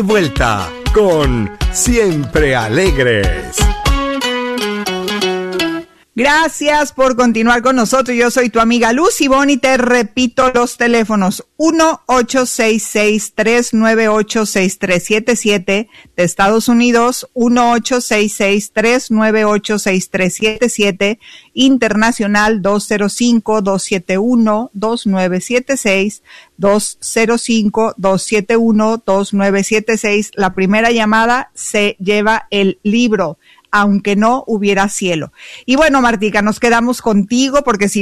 Vuelta con Siempre Alegres. Gracias por continuar con nosotros. Yo soy tu amiga Luz Ivonne y te repito los teléfonos 1-866-398-6377 de Estados Unidos, 1-866-398-6377 internacional, 205-271-2976, 205-271-2976. La primera llamada se lleva el libro, aunque no hubiera cielo. Y bueno, Martica, nos quedamos contigo porque si